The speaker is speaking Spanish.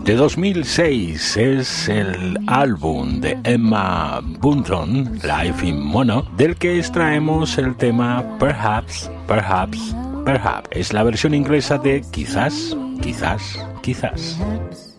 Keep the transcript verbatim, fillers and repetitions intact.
de dos mil seis, es el álbum de Emma Bunton, Live in Mono, del que extraemos el tema Perhaps, Perhaps, Perhaps. Es la versión inglesa de Quizás, Quizás, Quizás.